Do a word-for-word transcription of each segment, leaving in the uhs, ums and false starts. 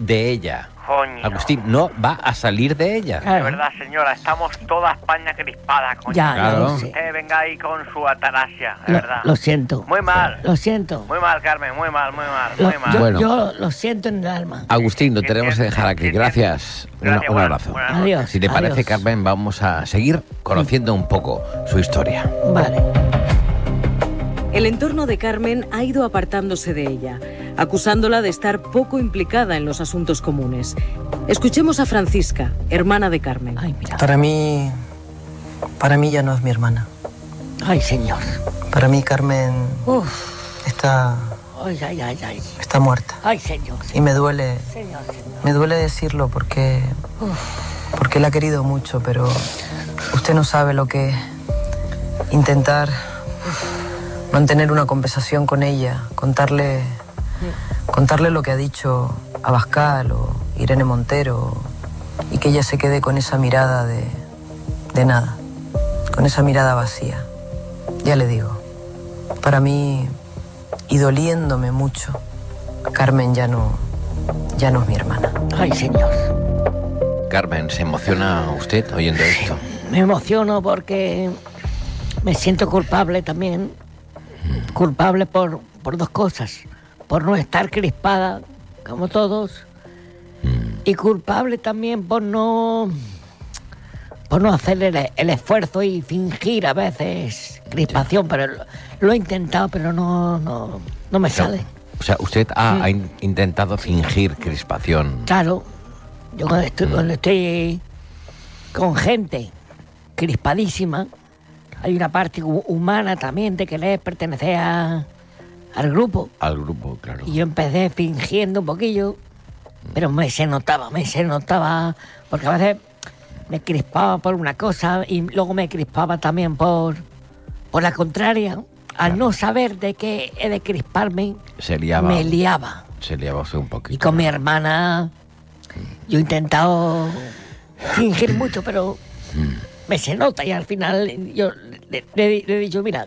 de ella. Coño. Agustín, no va a salir de ella. De verdad, señora, estamos toda España crispada, coño. Ya, Claro. ya lo sé. Usted venga ahí con su ataraxia, de Lo, verdad. lo siento. Muy mal. Lo siento. Muy mal, Carmen, muy mal, muy mal, Lo- muy mal. yo, Bueno. yo lo siento en el alma. Agustín, lo tenemos que dejar aquí. Gracias. Una- Gracias, un buenas- abrazo. buenas noches. Adiós. Si te parece, adiós. Carmen, vamos a seguir conociendo un poco su historia. Vale. El entorno de Carmen ha ido apartándose de ella, acusándola de estar poco implicada en los asuntos comunes. Escuchemos a Francisca, hermana de Carmen. Ay, mira. Para mí, para mí ya no es mi hermana. Ay, señor. Para mí Carmen Uf. está, Ay, ay, ay, ay. está muerta. Ay, señor. Y me duele, Señor, señor. me duele decirlo porque, porque la he querido mucho, pero usted no sabe lo que es intentar mantener una conversación con ella, contarle, contarle lo que ha dicho Abascal o Irene Montero y que ella se quede con esa mirada de, de nada, con esa mirada vacía. Ya le digo, para mí, y doliéndome mucho, Carmen ya no, ya no es mi hermana. Ay, señor. Carmen, ¿se emociona usted oyendo esto? Me emociono porque me siento culpable también. Culpable por, por dos cosas. Por no estar crispada, como todos. Y culpable también por no... por no hacer el, el esfuerzo y fingir a veces crispación. Pero lo, lo he intentado, pero no, no, no me sale. O sea, usted ha, ha in- intentado fingir crispación. Claro, yo cuando estoy, cuando estoy con gente crispadísima, hay una parte hu- humana también de querer pertenecer a- al grupo. Al grupo, claro. Y yo empecé fingiendo un poquillo, pero me se notaba, me se notaba, porque a veces me crispaba por una cosa y luego me crispaba también por, por la contraria. Al no saber de qué he de crisparme, Se liaba. me liaba. Se liaba usted un poquito. Y con mi hermana, yo he intentado fingir mucho, pero me se nota y al final yo le, le- le he dicho, mira,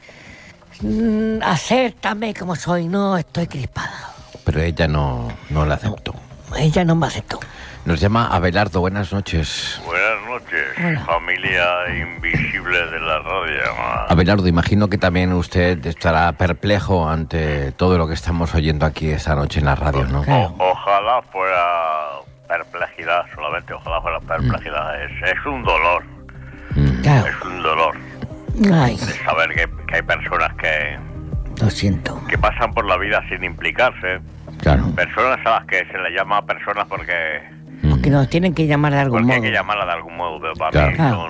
mm, acéptame como soy, no estoy crispada. Pero ella no, no la aceptó. Ella no me aceptó. Nos llama Abelardo, buenas noches. Buenas noches, Hola. familia invisible de la radio. Abelardo, imagino que también usted estará perplejo ante todo lo que estamos oyendo aquí esta noche en la radio, ¿no? Claro. O- ojalá fuera perplejidad, solamente ojalá fuera perplejidad. Es, es un dolor, Claro. es un dolor Ay, de saber que, que hay personas que, lo siento. que pasan por la vida sin implicarse. Claro. Personas a las que se les llama personas porque, Porque nos tienen que llamar de algún porque hay modo. que llamarlas de algún modo, pero para Claro. mí Claro.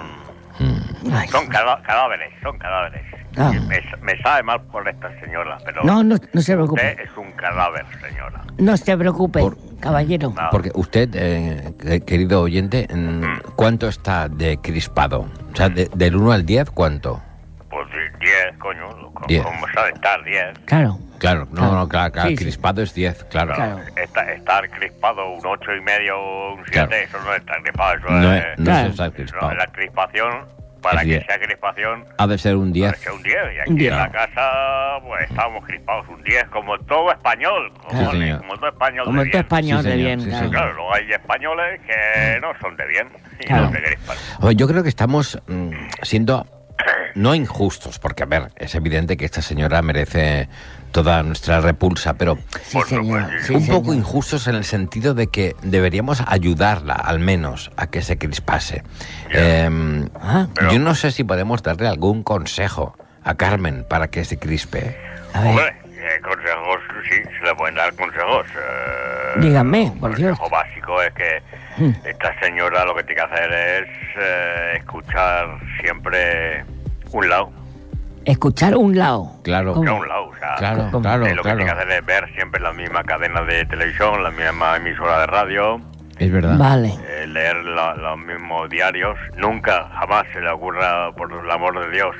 son, Ay, son cada- cadáveres, son cadáveres. Ah. Me, me sabe mal por esta señora, pero no, no, no se usted preocupe. es un cadáver, señora. No se preocupe, Por- caballero. No. Porque usted, eh, que- querido oyente, mm, ¿cuánto está de crispado? O sea, de- del uno al diez, ¿cuánto? Pues diez, coño. ¿Cómo, Diez. cómo sabe estar diez? Claro. Claro, no, Claro. no, claro, claro, Sí, sí. crispado es diez, claro. Claro. Esta- estar crispado un ocho y medio o un Claro. siete, eso no es estar crispado. Eso No es, es, no Claro. es estar no, crispado. la crispación, para Es que diez. sea crispación, Ha de ser un diez. debe ser un diez. Y aquí Un diez. en la casa, pues estábamos crispados un diez, como todo español. Como, Sí, señor. como todo español Como de el bien. español Sí, de señor, bien. sí, claro. señor. Claro, luego hay españoles que no son de bien y Claro. no se crispan. Oye, yo creo que estamos mm, siendo no injustos, porque, a ver, es evidente que esta señora merece toda nuestra repulsa, pero Sí, Por señor. supuesto. Sí, un señor. poco injustos en el sentido de que deberíamos ayudarla, al menos, a que se crispase. Eh, Ah. yo no sé si podemos darle algún consejo a Carmen para que se crispe. A ver, Hombre, eh, consejos, sí, se le pueden dar consejos. eh, díganme, por El Dios. consejo básico es que Mm. esta señora lo que tiene que hacer es eh, escuchar siempre un lado. Escuchar un lado. Claro. ¿Cómo? Ya un lado, o sea, Claro, ¿cómo? claro, eh, lo que claro. tiene que hacer es ver siempre la misma cadena de televisión, la misma emisora de radio, Es verdad. Vale. eh, leer la- los mismos diarios. Nunca, jamás se le ocurra, por el amor de Dios,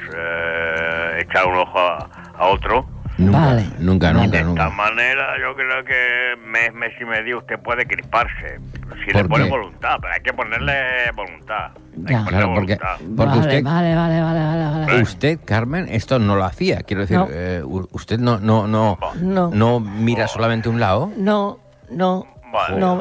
eh, echar un ojo a, a otro. Nunca, Vale. nunca, Vale. nunca, De esta nunca. manera yo creo que mes, mes y medio usted puede crisparse. Si ¿Por le pone qué? voluntad, pero hay que ponerle voluntad. Hay que Ya. ponerle Claro, porque, voluntad. porque vale, usted, vale, vale, vale, vale, vale. usted, Carmen, esto no lo hacía. Quiero decir, No. eh, u- usted no, no, no, No. no mira solamente un lado. No, no, Vale. no.